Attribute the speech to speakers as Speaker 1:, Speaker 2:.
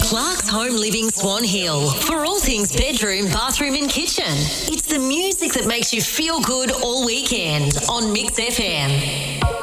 Speaker 1: Clark's Home Living Swan Hill. For all things bedroom, bathroom and kitchen. It's the music that makes you feel good all weekend on Mix FM.